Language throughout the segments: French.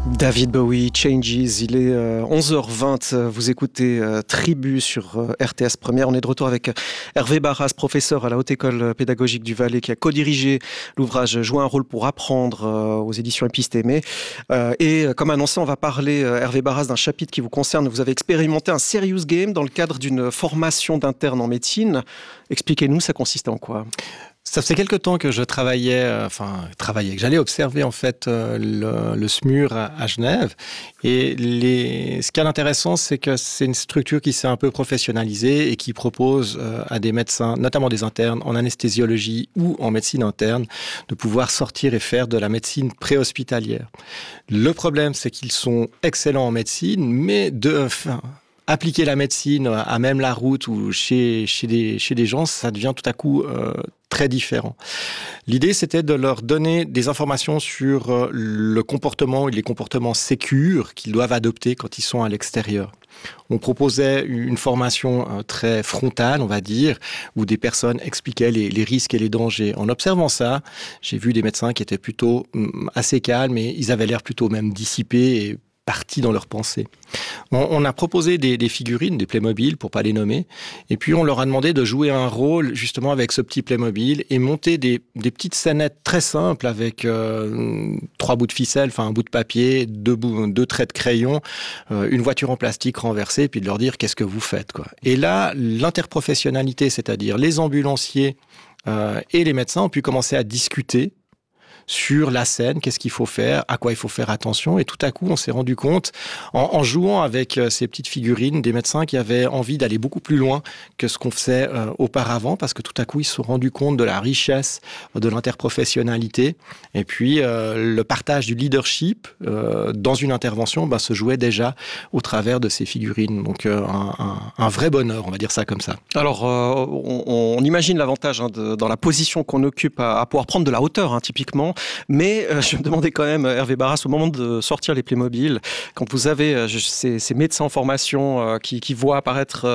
David Bowie, Changes, il est 11h20, vous écoutez Tribu sur RTS Première. On est de retour avec Hervé Barras, professeur à la Haute École Pédagogique du Valais, qui a co-dirigé l'ouvrage Jouer un rôle pour apprendre aux éditions Épistémé. Et comme annoncé, on va parler, Hervé Barras, d'un chapitre qui vous concerne. Vous avez expérimenté un serious game dans le cadre d'une formation d'interne en médecine. Expliquez-nous, ça consistait en quoi ? Ça faisait quelque temps que je que j'allais observer en fait le SMUR à Genève. Et ce qui est intéressant, c'est que c'est une structure qui s'est un peu professionnalisée et qui propose à des médecins, notamment des internes en anesthésiologie ou en médecine interne, de pouvoir sortir et faire de la médecine préhospitalière. Le problème, c'est qu'ils sont excellents en médecine, mais appliquer la médecine à même la route ou chez des gens, ça devient tout à coup très différent. L'idée, c'était de leur donner des informations sur le comportement et les comportements sécures qu'ils doivent adopter quand ils sont à l'extérieur. On proposait une formation très frontale, on va dire, où des personnes expliquaient les risques et les dangers. En observant ça, j'ai vu des médecins qui étaient plutôt assez calmes et ils avaient l'air plutôt même dissipés et partis dans leurs pensées. On a proposé des figurines, des Playmobil, pour pas les nommer, et puis on leur a demandé de jouer un rôle justement avec ce petit Playmobil et monter des petites scénettes très simples avec 3 bouts de ficelle, un bout de papier, 2 traits de crayon, une voiture en plastique renversée, puis de leur dire qu'est-ce que vous faites, quoi. Et là, l'interprofessionnalité, c'est-à-dire les ambulanciers et les médecins ont pu commencer à discuter sur la scène, qu'est-ce qu'il faut faire, à quoi il faut faire attention. Et tout à coup, on s'est rendu compte, en jouant avec ces petites figurines, des médecins qui avaient envie d'aller beaucoup plus loin que ce qu'on faisait auparavant, parce que tout à coup, ils se sont rendus compte de la richesse de l'interprofessionnalité. Et puis, le partage du leadership dans une intervention se jouait déjà au travers de ces figurines. Donc, un vrai bonheur, on va dire ça comme ça. Alors, on imagine l'avantage dans la position qu'on occupe à pouvoir prendre de la hauteur, typiquement. Mais je me demandais quand même, Hervé Barras, au moment de sortir les Playmobil, quand vous avez ces médecins en formation qui voient apparaître,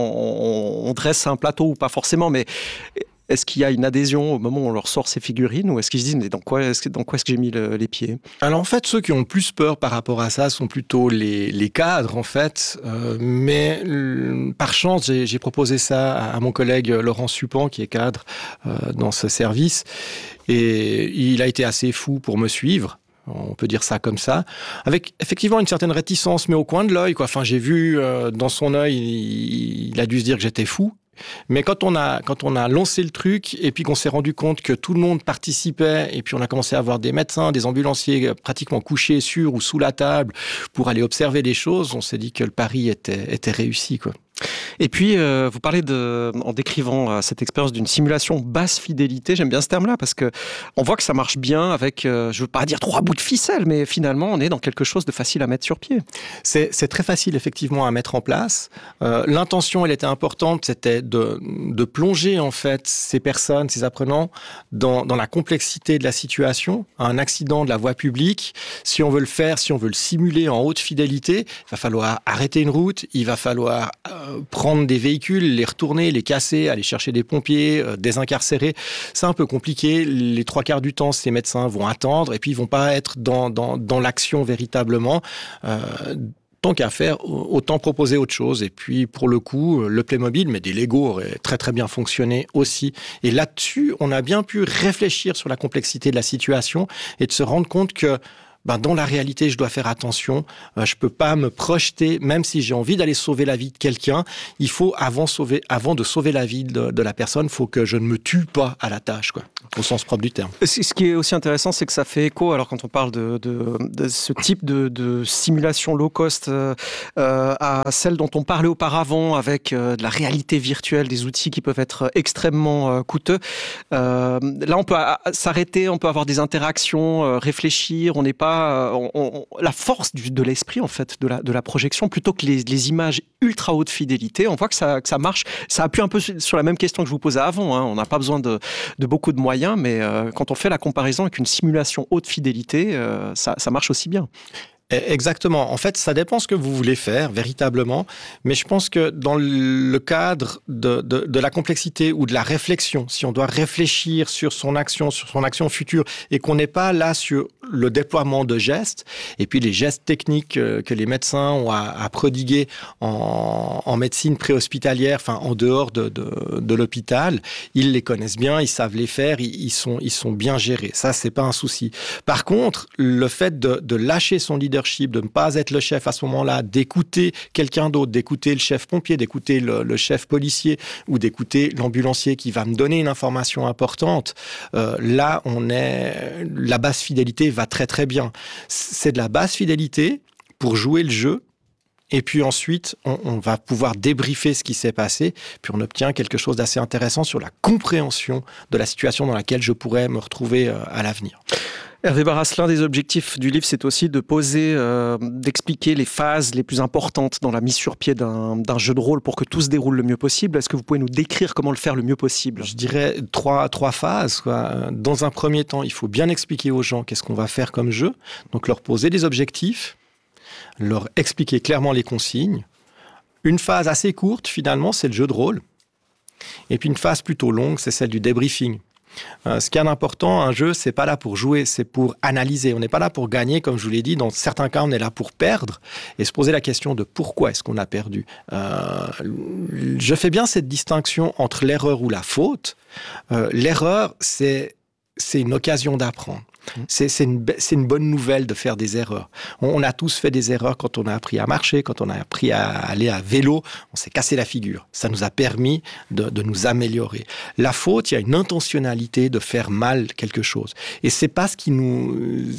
on dresse un plateau ou pas forcément, mais est-ce qu'il y a une adhésion au moment où on leur sort ces figurines, ou est-ce qu'ils se disent mais dans quoi est-ce que j'ai mis les pieds ? Alors en fait, ceux qui ont le plus peur par rapport à ça sont plutôt les cadres en fait, mais par chance j'ai proposé ça à mon collègue Laurent Suppan qui est cadre dans ce service, et il a été assez fou pour me suivre. On peut dire ça comme ça, avec effectivement une certaine réticence, mais au coin de l'œil, quoi. Enfin, j'ai vu dans son œil, il a dû se dire que j'étais fou. Mais quand on a lancé le truc et puis qu'on s'est rendu compte que tout le monde participait et puis on a commencé à avoir des médecins, des ambulanciers pratiquement couchés sur ou sous la table pour aller observer des choses, on s'est dit que le pari était réussi, quoi. Et puis, vous parlez en décrivant cette expérience d'une simulation basse fidélité. J'aime bien ce terme-là parce que on voit que ça marche bien avec, je veux pas dire 3 bouts de ficelle, mais finalement, on est dans quelque chose de facile à mettre sur pied. C'est très facile, effectivement, à mettre en place. L'intention, elle était importante, c'était de plonger, en fait, ces personnes, ces apprenants, dans la complexité de la situation. Un accident de la voie publique, si on veut le simuler en haute fidélité, il va falloir arrêter une route, il va falloir prendre des véhicules, les retourner, les casser, aller chercher des pompiers, désincarcérer. C'est un peu compliqué. Les 3/4 du temps, ces médecins vont attendre et puis ils vont pas être dans l'action véritablement. Tant qu'à faire, autant proposer autre chose. Et puis, pour le coup, le Playmobil, mais des Lego auraient très très bien fonctionné aussi. Et là-dessus, on a bien pu réfléchir sur la complexité de la situation et de se rendre compte que dans la réalité, je dois faire attention. Je peux pas me projeter, même si j'ai envie d'aller sauver la vie de quelqu'un. Il faut, avant de sauver la vie de la personne, faut que je ne me tue pas à la tâche, quoi, au sens propre du terme. Ce qui est aussi intéressant, c'est que ça fait écho, alors quand on parle de ce type de simulation low cost, à celle dont on parlait auparavant avec de la réalité virtuelle, des outils qui peuvent être extrêmement coûteux. Là, on peut s'arrêter, on peut avoir des interactions, réfléchir. On n'est pas la force de l'esprit en fait de la projection, plutôt que les images ultra haute fidélité. On voit que ça marche. Ça appuie un peu sur la même question que je vous posais avant. On n'a pas besoin de beaucoup de moyens, mais quand on fait la comparaison avec une simulation haute fidélité, ça marche aussi bien. Exactement. En fait, ça dépend ce que vous voulez faire, véritablement. Mais je pense que dans le cadre de la complexité ou de la réflexion, si on doit réfléchir sur son action future et qu'on n'est pas là sur le déploiement de gestes, et puis les gestes techniques que les médecins ont à prodiguer en médecine préhospitalière, enfin en dehors de l'hôpital, ils les connaissent bien, ils savent les faire, ils sont bien gérés. Ça, c'est pas un souci. Par contre, le fait de lâcher son leadership, de ne pas être le chef à ce moment-là, d'écouter quelqu'un d'autre, d'écouter le chef pompier, d'écouter le chef policier ou d'écouter l'ambulancier qui va me donner une information importante, là, la basse fidélité va très très bien. C'est de la basse fidélité pour jouer le jeu. Et puis ensuite, on va pouvoir débriefer ce qui s'est passé, puis on obtient quelque chose d'assez intéressant sur la compréhension de la situation dans laquelle je pourrais me retrouver à l'avenir. Hervé Barras, l'un des objectifs du livre, c'est aussi de poser, d'expliquer les phases les plus importantes dans la mise sur pied d'un jeu de rôle pour que tout se déroule le mieux possible. Est-ce que vous pouvez nous décrire comment le faire le mieux possible ? Je dirais trois phases, quoi. Dans un premier temps, il faut bien expliquer aux gens qu'est-ce qu'on va faire comme jeu, donc leur poser des objectifs, leur expliquer clairement les consignes. Une phase assez courte, finalement, c'est le jeu de rôle. Et puis une phase plutôt longue, c'est celle du débriefing. Ce qui est important, un jeu, c'est pas là pour jouer, c'est pour analyser. On n'est pas là pour gagner, comme je vous l'ai dit. Dans certains cas, on est là pour perdre et se poser la question de pourquoi est-ce qu'on a perdu. Je fais bien cette distinction entre l'erreur ou la faute. L'erreur, c'est une occasion d'apprendre. C'est une bonne nouvelle de faire des erreurs. On a tous fait des erreurs quand on a appris à marcher, quand on a appris à aller à vélo. On s'est cassé la figure. Ça nous a permis de nous améliorer. La faute, il y a une intentionnalité de faire mal quelque chose. Et c'est pas ce qui nous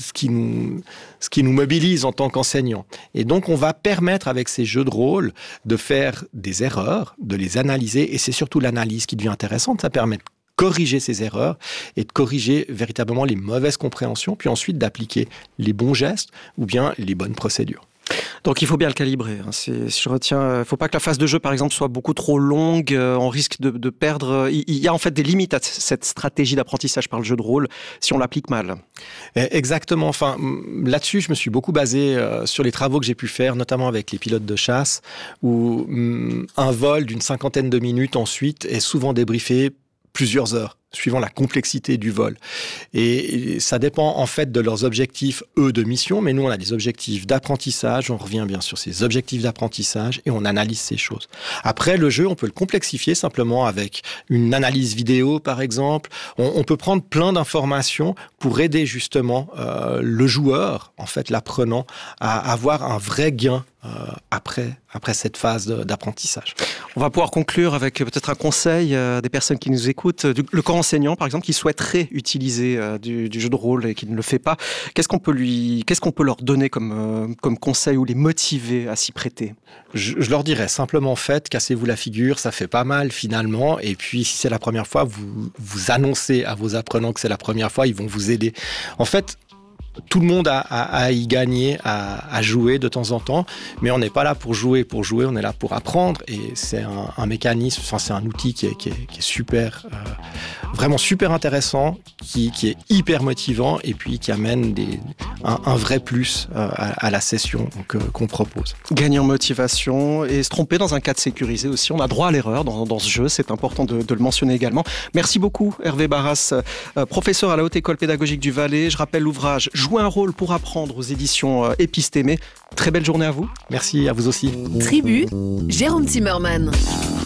mobilise en tant qu'enseignant. Et donc, on va permettre avec ces jeux de rôle de faire des erreurs, de les analyser. Et c'est surtout l'analyse qui devient intéressante. Ça permet de corriger ces erreurs et de corriger véritablement les mauvaises compréhensions, puis ensuite d'appliquer les bons gestes ou bien les bonnes procédures. Donc il faut bien le calibrer. Si je retiens, il ne faut pas que la phase de jeu, par exemple, soit beaucoup trop longue. On risque de perdre. Il y a en fait des limites à cette stratégie d'apprentissage par le jeu de rôle si on l'applique mal. Exactement. Enfin, là-dessus, je me suis beaucoup basé sur les travaux que j'ai pu faire, notamment avec les pilotes de chasse, où un vol d'une 50aine de minutes ensuite est souvent débriefé plusieurs heures, suivant la complexité du vol. Et ça dépend en fait de leurs objectifs, eux, de mission, mais nous, on a des objectifs d'apprentissage, on revient bien sur ces objectifs d'apprentissage et on analyse ces choses. Après, le jeu, on peut le complexifier simplement avec une analyse vidéo, par exemple. On peut prendre plein d'informations pour aider justement le joueur, en fait, l'apprenant, à avoir un vrai gain après cette phase d'apprentissage. On va pouvoir conclure avec peut-être un conseil des personnes qui nous écoutent. Le corps enseignant, par exemple, qui souhaiterait utiliser du jeu de rôle et qui ne le fait pas, qu'est-ce qu'on peut leur donner comme conseil ou les motiver à s'y prêter ? Je leur dirais simplement cassez-vous la figure, ça fait pas mal finalement. Et puis si c'est la première fois, vous annoncez à vos apprenants que c'est la première fois, ils vont vous aider. En fait, tout le monde a à y gagner, à jouer de temps en temps, mais on n'est pas là pour jouer, on est là pour apprendre, et c'est un mécanisme, enfin c'est un outil qui est super, vraiment super intéressant, qui est hyper motivant, et puis qui amène un vrai plus à la session qu'on propose. Gagner en motivation et se tromper dans un cadre sécurisé aussi. On a droit à l'erreur dans ce jeu, c'est important de le mentionner également. Merci beaucoup Hervé Barras, professeur à la Haute École Pédagogique du Valais. Je rappelle l'ouvrage « Jouer un rôle pour apprendre » aux éditions Épistémé. Très belle journée à vous. Merci, à vous aussi. Tribu, Jérôme Zimmermann.